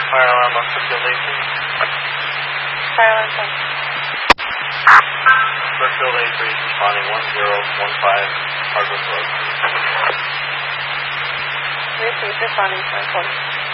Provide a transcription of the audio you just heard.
Fire alarm on Brookfield A, please. Fire alarm 10. Brookfield A3 is responding 1015 Hardwood Road. Received, responding 2040.